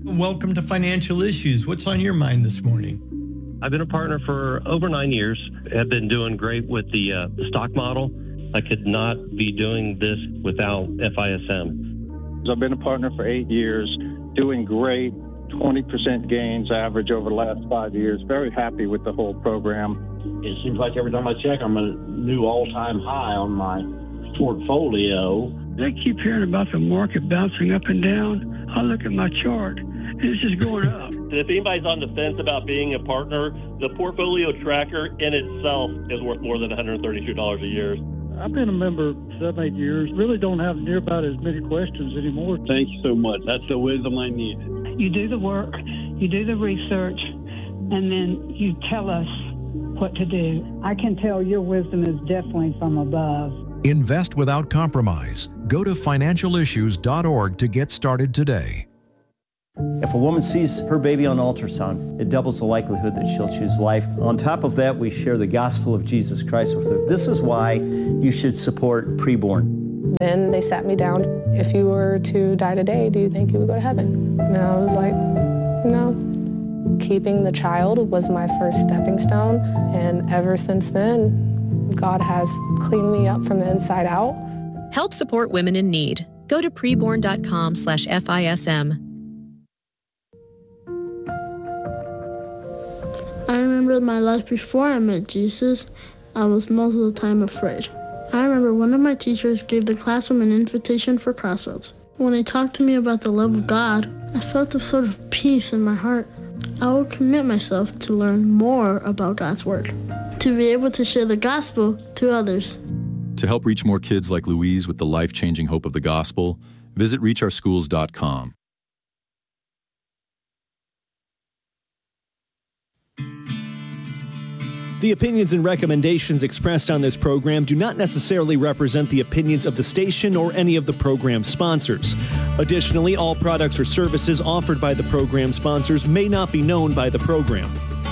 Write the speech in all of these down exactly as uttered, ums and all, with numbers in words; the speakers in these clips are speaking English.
Welcome to Financial Issues. What's on your mind this morning? I've been a partner for over nine years. Have been doing great with the, uh, the stock model. I could not be doing this without F I S M. I've been a partner for eight years, doing great, twenty percent gains average over the last five years. Very happy with the whole program. It seems like every time I check, I'm a new all-time high on my portfolio. I keep hearing about the market bouncing up and down. I look at my chart, and it's just going up. If anybody's on the fence about being a partner, the portfolio tracker in itself is worth more than one hundred thirty-two dollars a year. I've been a member seven, eight years. Really don't have near about as many questions anymore. Thank you so much. That's the wisdom I needed. You do the work, you do the research, and then you tell us what to do. I can tell your wisdom is definitely from above. Invest without compromise. Go to financial issues dot org to get started today. If a woman sees her baby on ultrasound, it doubles the likelihood that she'll choose life. On top of that, we share the gospel of Jesus Christ with her. This is why you should support Preborn. Then they sat me down. If you were to die today, do you think you would go to heaven? And I was like, no. Keeping the child was my first stepping stone. And ever since then, God has cleaned me up from the inside out. Help support women in need. Go to preborn dot com slash F I S M. I remember my life before I met Jesus. I was most of the time afraid. I remember one of my teachers gave the classroom an invitation for Crossroads. When they talked to me about the love of God, I felt a sort of peace in my heart. I will commit myself to learn more about God's Word, to be able to share the gospel to others. To help reach more kids like Louise with the life-changing hope of the gospel, visit reach our schools dot com. The opinions and recommendations expressed on this program do not necessarily represent the opinions of the station or any of the program sponsors. Additionally, all products or services offered by the program sponsors may not be known by the program.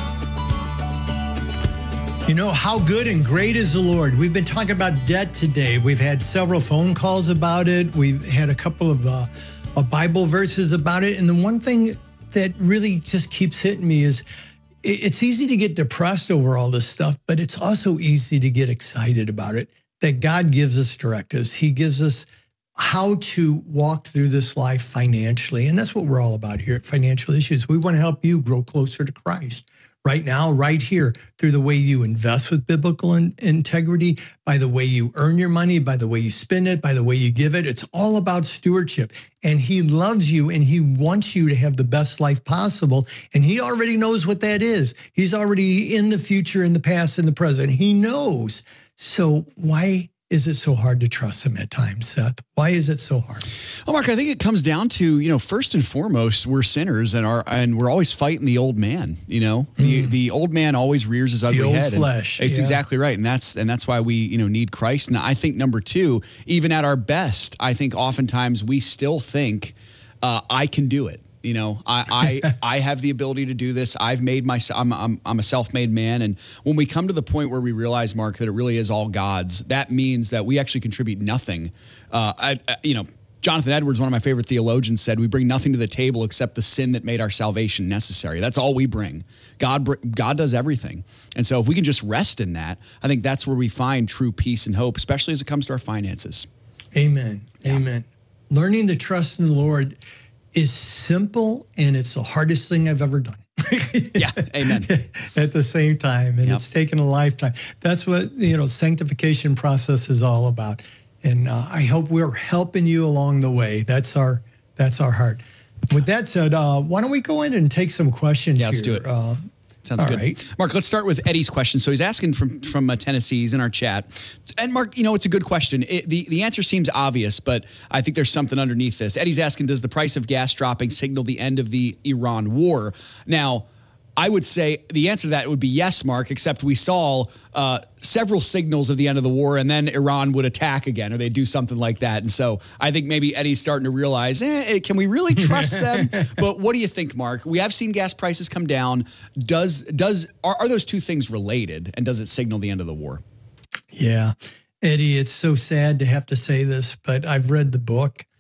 You know, how good and great is the Lord? We've been talking about debt today. We've had several phone calls about it. We've had a couple of uh, uh, Bible verses about it. And the one thing that really just keeps hitting me is it's easy to get depressed over all this stuff, but it's also easy to get excited about it, that God gives us directives. He gives us how to walk through this life financially. And that's what we're all about here at Financial Issues. We want to help you grow closer to Christ right now, right here, through the way you invest with biblical in- integrity, by the way you earn your money, by the way you spend it, by the way you give it. It's all about stewardship. And he loves you and he wants you to have the best life possible. And he already knows what that is. He's already in the future, in the past, in the present. He knows. So why is it so hard to trust him at times, Seth? Why is it so hard? Well, Mark, I think it comes down to, you know, first and foremost, we're sinners and are, and we're always fighting the old man, you know, mm. the, the old man always rears his ugly the old head. Flesh. It's yeah. exactly right. And that's, and that's why we, you know, need Christ. And I think number two, even at our best, I think oftentimes we still think, uh, I can do it. You know, I, I I have the ability to do this. I've made my, I'm, I'm, I'm a self-made man. And when we come to the point where we realize, Mark, that it really is all God's, that means that we actually contribute nothing. Uh, I, I, you know, Jonathan Edwards, one of my favorite theologians, said, we bring nothing to the table except the sin that made our salvation necessary. That's all we bring. God, God does everything. And so if we can just rest in that, I think that's where we find true peace and hope, especially as it comes to our finances. Amen. Yeah. Amen. Learning to trust in the Lord is simple, and it's the hardest thing I've ever done. Yeah, amen. At the same time, and yep. It's taken a lifetime. That's what, you know, sanctification process is all about. And uh, I hope we're helping you along the way. That's our that's our heart. With that said, uh, why don't we go in and take some questions yeah, let's here? do it. Uh, Sounds All good. Right. Mark, let's start with Eddie's question. So he's asking from from uh, Tennessee. He's in our chat. And Mark, you know, it's a good question. It, the, the answer seems obvious, but I think there's something underneath this. Eddie's asking, does the price of gas dropping signal the end of the Iran war? Now, I would say the answer to that would be yes, Mark, except we saw uh, several signals of the end of the war, and then Iran would attack again, or they'd do something like that. And so I think maybe Eddie's starting to realize, eh, can we really trust them? But what do you think, Mark? We have seen gas prices come down. Does does are, are those two things related, and does it signal the end of the war? Yeah. Eddie, it's so sad to have to say this, but I've read the book,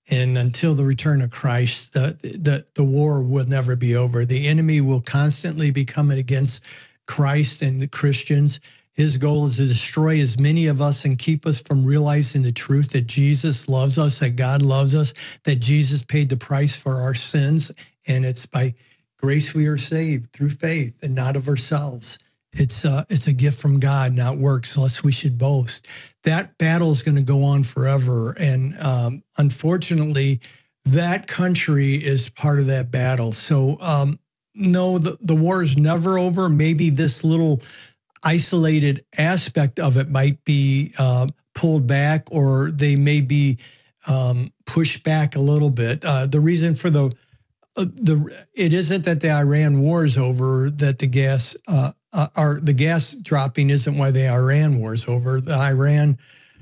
And until the return of Christ, the, the, the war will never be over. The enemy will constantly be coming against Christ and the Christians. His goal is to destroy as many of us and keep us from realizing the truth that Jesus loves us, that God loves us, that Jesus paid the price for our sins. And it's by grace we are saved through faith and not of ourselves. It's uh, it's a gift from God, not works, lest we should boast. That battle is going to go on forever. And um, unfortunately, that country is part of that battle. So um, no, the, the war is never over. Maybe this little isolated aspect of it might be uh, pulled back, or they may be um, pushed back a little bit. Uh, the reason for the, uh, the it isn't that the Iran war is over, that the gas uh, Uh, our, the gas dropping isn't why the Iran war is over. The Iran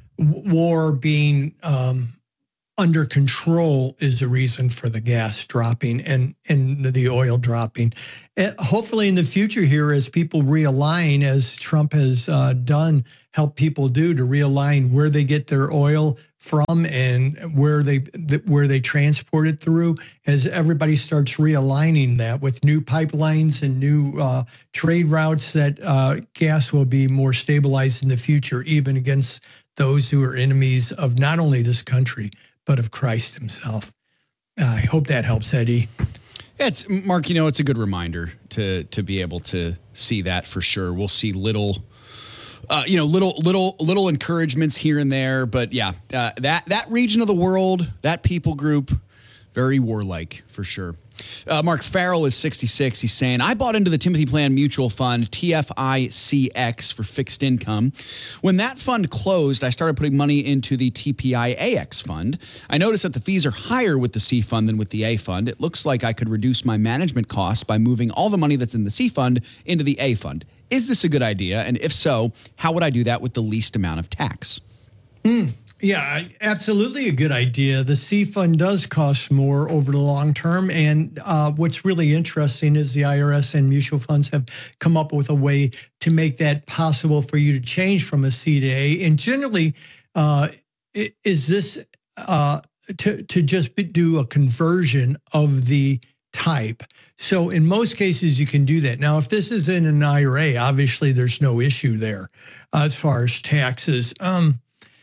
war being um, under control is the reason for the gas dropping and, and the oil dropping. And hopefully in the future here, as people realign, as Trump has uh, done, help people do to realign where they get their oil from and where they where they transport it through, as everybody starts realigning that with new pipelines and new uh, trade routes, that uh, gas will be more stabilized in the future, even against those who are enemies of not only this country, but of Christ himself. Uh, I hope that helps, Eddie. It's Mark, you know, it's a good reminder to to be able to see that for sure. We'll see little Uh, you know, little, little, little encouragements here and there, but yeah, uh, that that region of the world, that people group, very warlike for sure. Uh, Mark Farrell is sixty-six. He's saying, I bought into the Timothy Plan Mutual Fund, T F I C X, for fixed income. When that fund closed, I started putting money into the T P I A X fund. I noticed that the fees are higher with the C fund than with the A fund. It looks like I could reduce my management costs by moving all the money that's in the C fund into the A fund. Is this a good idea? And if so, how would I do that with the least amount of tax? Mm, yeah, absolutely a good idea. The C fund does cost more over the long term. And uh, what's really interesting is the I R S and mutual funds have come up with a way to make that possible for you to change from a C to A. And generally, uh, is this uh, to, to just do a conversion of the type. So in most cases, you can do that. Now, if this is in an I R A, obviously there's no issue there uh, as far as taxes. Um,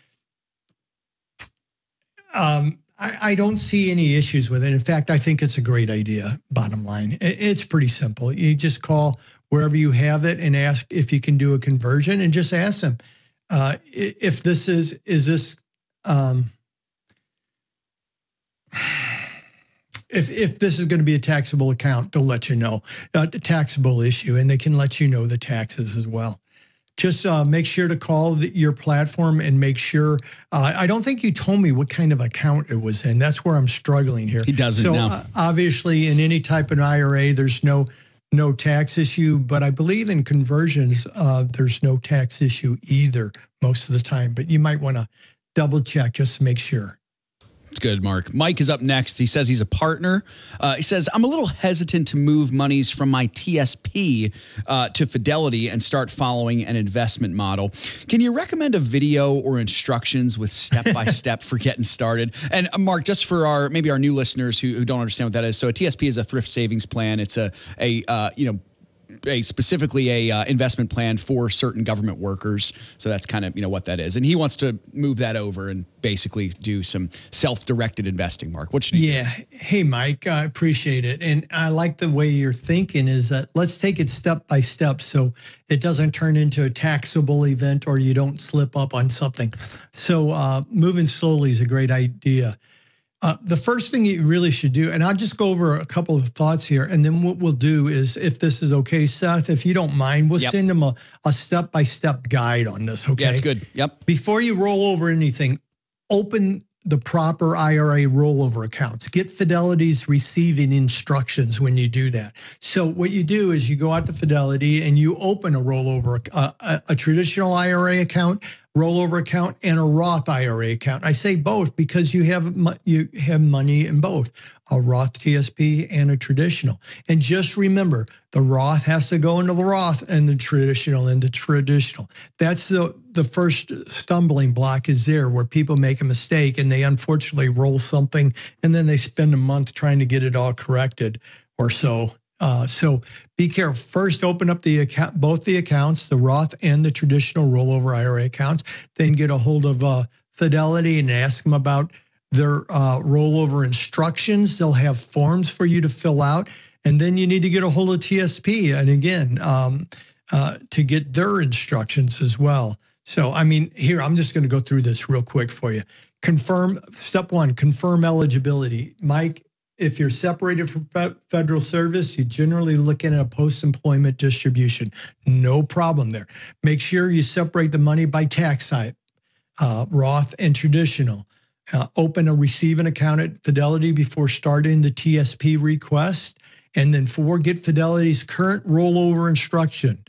um, I, I don't see any issues with it. In fact, I think it's a great idea, bottom line. It, it's pretty simple. You just call wherever you have it and ask if you can do a conversion, and just ask them uh, if this is, is this, um, If if this is going to be a taxable account, they'll let you know, uh, a taxable issue, and they can let you know the taxes as well. Just uh, make sure to call the, your platform and make sure. Uh, I don't think you told me what kind of account it was in. That's where I'm struggling here. He doesn't so, know. Uh, obviously, in any type of I R A, there's no no tax issue, but I believe in conversions, uh, there's no tax issue either most of the time. But you might want to double check just to make sure. It's good, Mark. Mike is up next. He says he's a partner. Uh, he says, I'm a little hesitant to move monies from my T S P uh, to Fidelity and start following an investment model. Can you recommend a video or instructions with step-by-step for getting started? And uh, Mark, just for our maybe our new listeners who, who don't understand what that is. So a T S P is a thrift savings plan. It's a, a uh, you know, a specifically a uh, investment plan for certain government workers. So that's kind of, you know, what that is. And he wants to move that over and basically do some self-directed investing. Mark, what should he yeah. do? Hey, Mike, I appreciate it. And I like the way you're thinking is that let's take it step by step so it doesn't turn into a taxable event or you don't slip up on something. So uh, moving slowly is a great idea. Uh, the first thing you really should do, and I'll just go over a couple of thoughts here, and then what we'll do is, if this is okay, Seth, if you don't mind, we'll yep. send them a, a step-by-step guide on this, okay? Yeah, that's good. Yep. Before you roll over anything, open the proper I R A rollover accounts. Get Fidelity's receiving instructions when you do that. So what you do is you go out to Fidelity and you open a rollover, a, a, a traditional I R A account, rollover account and a Roth I R A account. I say both because you have you have money in both, a Roth T S P and a traditional. And just remember, the Roth has to go into the Roth and the traditional into traditional. That's the the first stumbling block is there, where people make a mistake and they unfortunately roll something and then they spend a month trying to get it all corrected or so. Uh, so be careful. First, open up the account, both the accounts, the Roth and the traditional rollover I R A accounts. Then get a hold of uh, Fidelity and ask them about their uh, rollover instructions. They'll have forms for you to fill out. And then you need to get a hold of T S P. And again, um, uh, to get their instructions as well. So, I mean, here, I'm just going to go through this real quick for you. Confirm, step one, confirm eligibility. Mike, if you're separated from fe- federal service, you generally look at a post-employment distribution. No problem there. Make sure you separate the money by tax type, uh, Roth and traditional. Uh, open a receiving account at Fidelity before starting the T S P request. And then four, get Fidelity's current rollover instruction.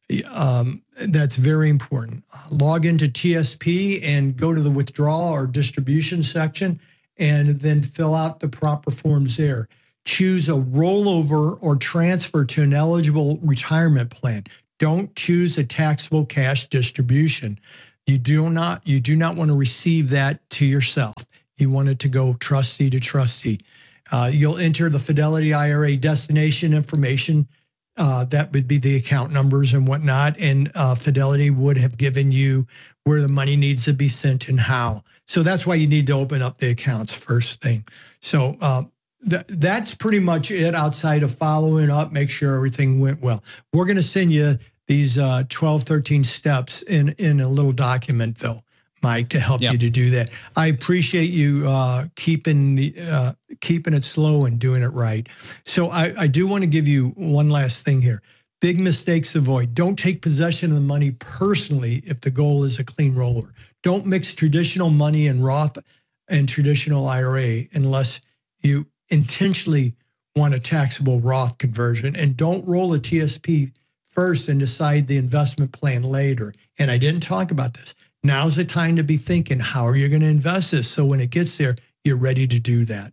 Um, that's very important. Uh, log into T S P and go to the withdrawal or distribution section, and then fill out the proper forms there. Choose a rollover or transfer to an eligible retirement plan. Don't choose a taxable cash distribution. You do not, you do not want to receive that to yourself. You want it to go trustee to trustee. Uh, you'll enter the Fidelity I R A destination information. Uh, that would be the account numbers and whatnot. And uh, Fidelity would have given you where the money needs to be sent and how. So that's why you need to open up the accounts first thing. So uh, th- that's pretty much it outside of following up, make sure everything went well. We're going to send you these uh, twelve, thirteen steps in, in a little document, though, Mike, to help yep. you to do that. I appreciate you uh, keeping the uh, keeping it slow and doing it right. So I, I do want to give you one last thing here. Big mistakes avoid. Don't take possession of the money personally if the goal is a clean rollover. Don't mix traditional money and Roth and traditional I R A unless you intentionally want a taxable Roth conversion. And don't roll a T S P first and decide the investment plan later. And I didn't talk about this. Now's the time to be thinking, how are you going to invest this? So when it gets there, you're ready to do that.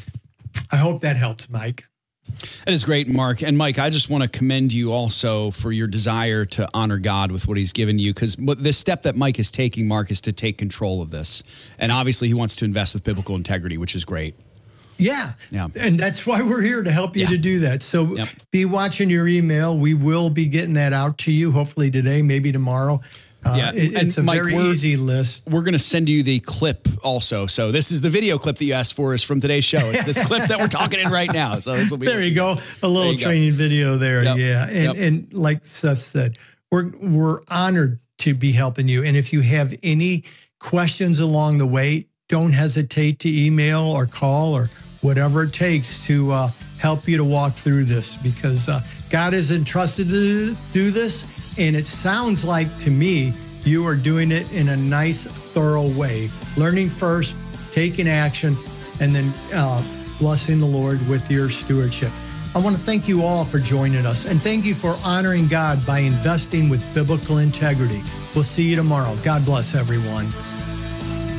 I hope that helps, Mike. That is great, Mark. And Mike, I just want to commend you also for your desire to honor God with what he's given you, because this step that Mike is taking, Mark, is to take control of this. And obviously he wants to invest with biblical integrity, which is great. Yeah. yeah. And that's why we're here, to help you yeah. to do that. So yep. be watching your email. We will be getting that out to you, hopefully today, maybe tomorrow. Uh, yeah, it, it's a Mike, very easy list. We're going to send you the clip also. So this is the video clip that you asked for, is from today's show. It's this clip that we're talking in right now. So this will be there. You go, a little training go. video there. Yep. Yeah, and yep. and like Seth said, we're we're honored to be helping you. And if you have any questions along the way, don't hesitate to email or call or whatever it takes to uh, help you to walk through this, because uh, God has entrusted to do this. And it sounds like to me, you are doing it in a nice, thorough way. Learning first, taking action, and then uh, blessing the Lord with your stewardship. I want to thank you all for joining us. And thank you for honoring God by investing with biblical integrity. We'll see you tomorrow. God bless everyone.